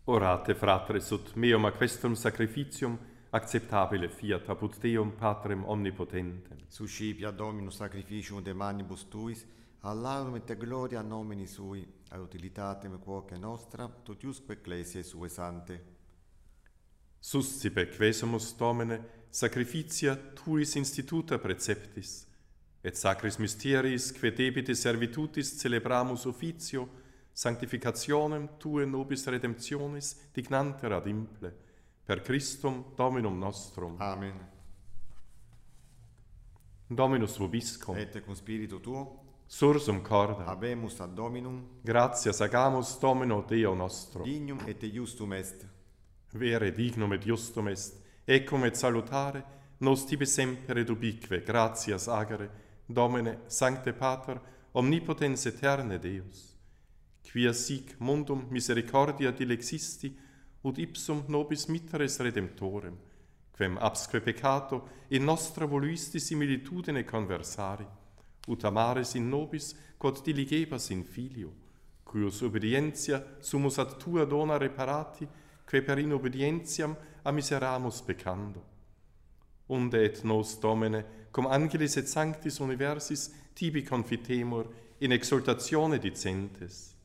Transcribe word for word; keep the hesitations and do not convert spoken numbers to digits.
Orate, fratres, ut meum a questum sacrificium acceptabile fiat apud Deum Patrem omnipotentem. Suscipia Dominus sacrificium de manibus tuis, all'aurum et gloria nomini sui, ad utilitatem quoque nostra, totiusque ecclesiae sue sante. Suscipe quesumus, Domine, sacrificia tuis instituta preceptis, et sacris mysteris, que debite servitutis celebramus officio, sanctificationem Tue nobis redemptionis dignanter ad imple, per Christum Dominum nostrum. Amen. Dominus vobiscum, Et cum spiritu tuo, sursum corda, habemus ad Dominum, gratias agamus Domino Deo nostro. dignum et justum est. Vere dignum et justum est, ecum et salutare, nos tibi semper et ubique gratias agere, Domine, Sancte Pater, omnipotens eterne Deus, quia sic mundum misericordia dilexisti, ut ipsum nobis mitteres redemptorem, quem absque peccato in nostra voluisti similitudine conversari, ut amares in nobis quod diligebas in filio, cuius obedientia sumus ad tua dona reparati, que per inobedientiam a miseramus peccando. Unde et nos, Domine, cum angelis et sanctis universis tibi confitemur in exultatione dicentes.